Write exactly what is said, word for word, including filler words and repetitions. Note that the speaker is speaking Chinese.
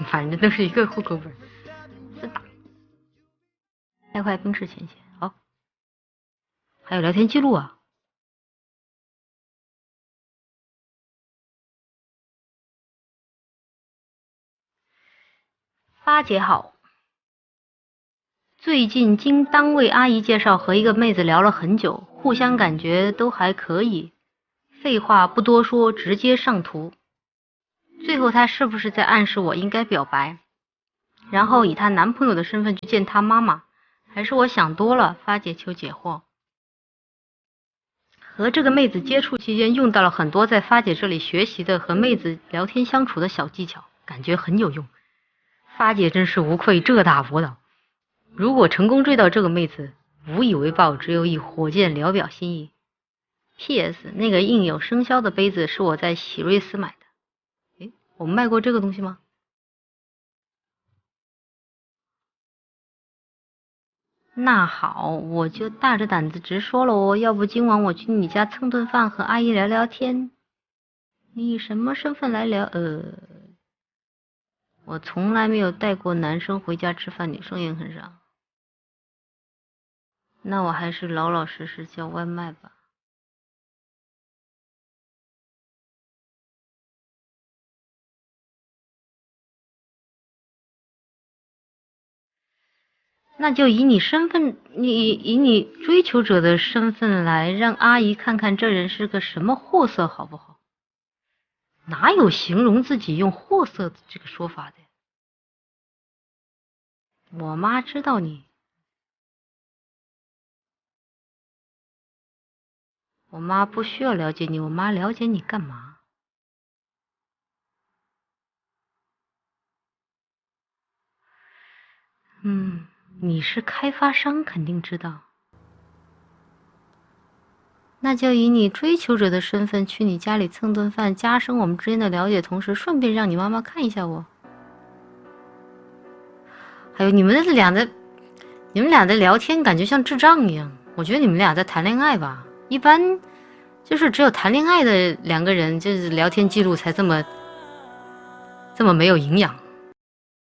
反正都是一个户口本。真打。开快冰释前嫌，好，还有聊天记录啊。八姐好，最近经单位阿姨介绍和一个妹子聊了很久，互相感觉都还可以。废话不多说，直接上图。最后她是不是在暗示我应该表白，然后以她男朋友的身份去见她妈妈？还是我想多了？发姐求解惑。和这个妹子接触期间，用到了很多在发姐这里学习的和妹子聊天相处的小技巧，感觉很有用。发姐真是无愧浙大博导，如果成功追到这个妹子，无以为报，只有以火箭聊表心意。P S 那个印有生肖的杯子是我在喜瑞斯买的。诶，我们卖过这个东西吗？那好，我就大着胆子直说了哦，要不今晚我去你家蹭顿饭，和阿姨聊聊天。你以什么身份来聊？呃，我从来没有带过男生回家吃饭，女生也很少。那我还是老老实实叫外卖吧。那就以你身份，你以你追求者的身份来让阿姨看看这人是个什么货色，好不好？哪有形容自己用货色这个说法的？我妈知道你，我妈不需要了解你，我妈了解你干嘛？嗯，你是开发商，肯定知道。那就以你追求者的身份去你家里蹭顿饭，加深我们之间的了解，同时顺便让你妈妈看一下我。还有你们俩的，你们俩的聊天感觉像智障一样。我觉得你们俩在谈恋爱吧，一般就是只有谈恋爱的两个人，就是聊天记录才这么这么没有营养。